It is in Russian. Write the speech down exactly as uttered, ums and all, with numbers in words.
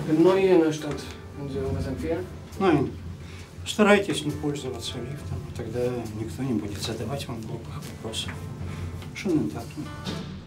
Neu hier in der Stadt. Können Sie irgendwas empfehlen? Nein. Старайтесь не пользоваться лифтом, тогда никто не будет задавать вам глупых вопросов. Что не так?